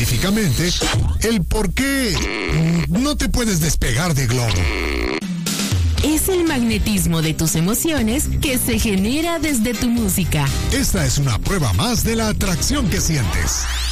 científicamente el por qué no te puedes despegar de Globo. Es el magnetismo de tus emociones que se genera desde tu música. Esta es una prueba más de la atracción que sientes.